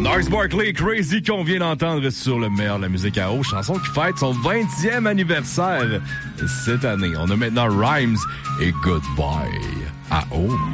Lars Barkley, Crazy, qu'on vient d'entendre sur le meilleur de la musique à eau, chanson qui fête son 20e anniversaire cette année. On a maintenant Rhymes et Goodbye à eau.